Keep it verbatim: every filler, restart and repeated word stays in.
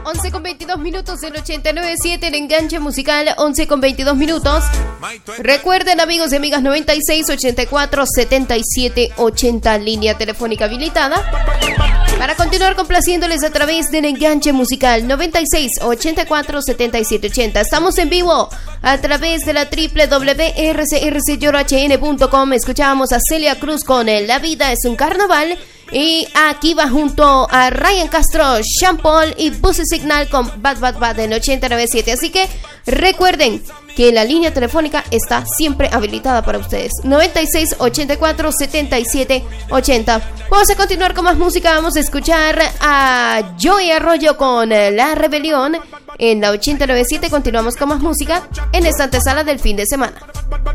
once con veintidós minutos en ochenta y nueve punto siete en Enganche Musical, once con veintidós minutos. Recuerden, amigos y amigas, noventa y seis, ochenta y cuatro, setenta y siete, ochenta, línea telefónica habilitada para continuar complaciéndoles a través del Enganche Musical, noventa y seis, ochenta y cuatro, setenta y siete, ochenta. Estamos en vivo a través de la doble u doble u doble u punto r c r c j h n punto com. Escuchábamos a Celia Cruz con La vida es un carnaval. Y aquí va junto a Ryan Castro, Sean Paul y Buzzy Signal con Bad Bad Bad en ochenta y nueve punto siete. Así que recuerden que la línea telefónica está siempre habilitada para ustedes. noventa y seis, ochenta y cuatro, setenta y siete, ochenta. Vamos a continuar con más música. Vamos a escuchar a Joey Arroyo con La Rebelión en la ochenta y nueve punto siete. Continuamos con más música en esta antesala del fin de semana.